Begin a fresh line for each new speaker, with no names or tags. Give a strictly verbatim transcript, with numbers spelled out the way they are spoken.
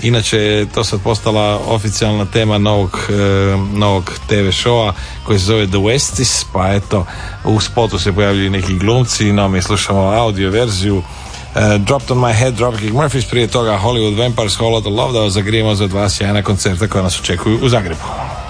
Inače, to sad postala oficijalna tema novog, e, novog te ve showa koji se zove The Westies, pa eto, u spotu se pojavljuju neki glumci, no mi slušamo audio verziju. Uh, Dropped on My Head, Dropkick Murphys, prije toga Hollywood Vampires, Whole Lotta Love, da vas zagrijemo za dva sjajna koncerta koja nas očekuju u Zagrebu.